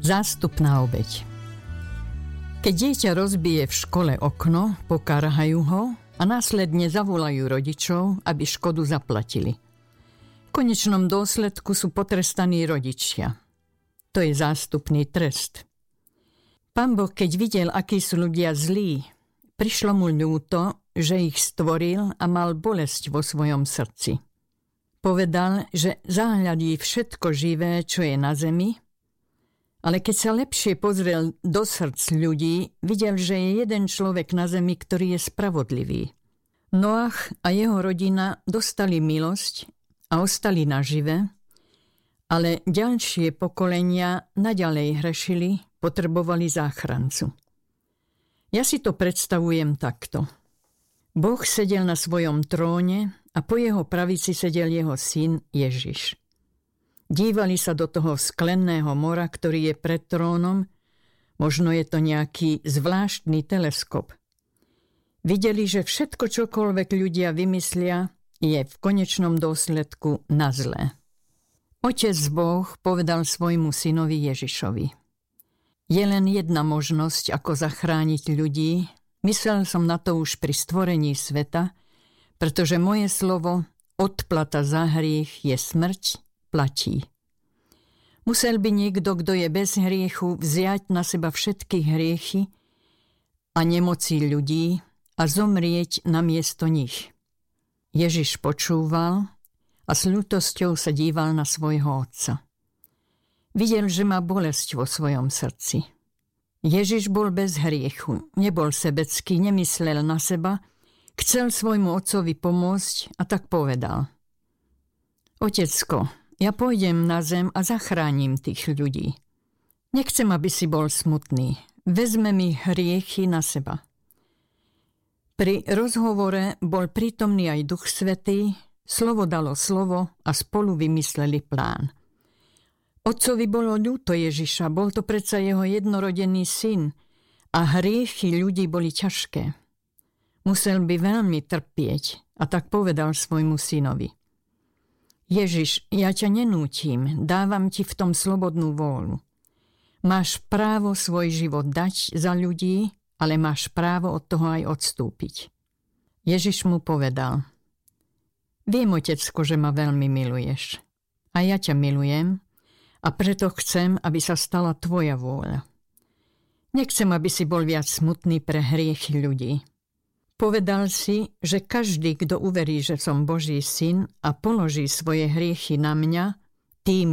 Zástupná obeť. Keď dieťa rozbije v škole okno, pokarhajú ho a následne zavolajú rodičov, aby škodu zaplatili. V konečnom dôsledku sú potrestaní rodičia. To je zástupný trest. Pán Boh, keď videl, akí sú ľudia zlí, prišlo mu ľúto, že ich stvoril a mal bolesť vo svojom srdci. Povedal, že zahľadí všetko živé, čo je na zemi, ale keď sa lepšie pozrel do srdc ľudí, videl, že je jeden človek na zemi, ktorý je spravodlivý. Noach a jeho rodina dostali milosť a ostali nažive, ale ďalšie pokolenia naďalej hrešili, potrebovali záchrancu. Ja si to predstavujem takto. Boh sedel na svojom tróne a po jeho pravici sedel jeho syn Ježiš. Dívali sa do toho sklenného mora, ktorý je pred trónom, možno je to nejaký zvláštny teleskop. Videli, že všetko, čokoľvek ľudia vymyslia, je v konečnom dôsledku na zlé. Otec Boh povedal svojmu synovi Ježišovi: je len jedna možnosť, ako zachrániť ľudí. Myslel som na to už pri stvorení sveta, pretože moje slovo odplata za hriech je smrť, platí. Musel by niekto, kto je bez hriechu, vziať na seba všetky hriechy a nemoci ľudí a zomrieť namiesto nich. Ježiš počúval a s ľútosťou sa díval na svojho otca. Videl, že má bolesť vo svojom srdci. Ježiš bol bez hriechu, nebol sebecký, nemyslel na seba, chcel svojmu otcovi pomôcť a tak povedal: Otecko, ja pôjdem na zem a zachránim tých ľudí. Nechcem, aby si bol smutný. Vezme mi hriechy na seba. Pri rozhovore bol prítomný aj Duch Svätý, slovo dalo slovo a spolu vymysleli plán. Otcovi bolo ľúto Ježiša, bol to predsa jeho jednorodený syn a hriechy ľudí boli ťažké. Musel by veľmi trpieť a tak povedal svojmu synovi: Ježiš, ja ťa nenútim, dávam ti v tom slobodnú vôľu. Máš právo svoj život dať za ľudí, ale máš právo od toho aj odstúpiť. Ježiš mu povedal: viem, otecko, že ma veľmi miluješ. A ja ťa milujem a preto chcem, aby sa stala tvoja vôľa. Nechcem, aby si bol viac smutný pre hriechy ľudí. Povedal si, že každý, kto uverí, že som Boží syn a položí svoje hriechy na mňa, tým